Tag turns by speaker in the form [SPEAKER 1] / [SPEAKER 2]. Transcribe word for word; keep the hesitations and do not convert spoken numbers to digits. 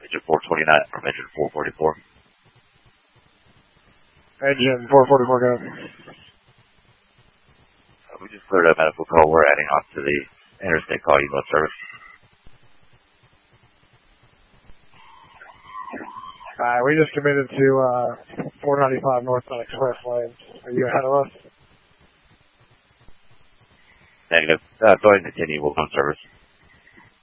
[SPEAKER 1] Engine four twenty-nine from engine four forty-four.
[SPEAKER 2] Engine four forty-four, go.
[SPEAKER 1] Uh, we just cleared a medical call. We're adding on to the interstate call. You must service.
[SPEAKER 2] Alright, we just committed to uh, four ninety-five northbound express lanes. Are you ahead of us?
[SPEAKER 1] Negative. Uh, go ahead and continue. We'll come service.